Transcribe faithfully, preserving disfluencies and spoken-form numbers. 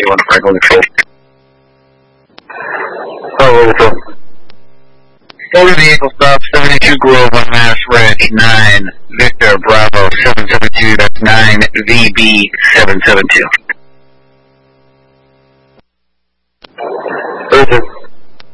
one Franklin Control. Oh, wonderful. Motor vehicle stop seventy-two Grove on Mass Ridge, nine Victor Bravo seven seven two, that's nine V B seven seven two. Thank you.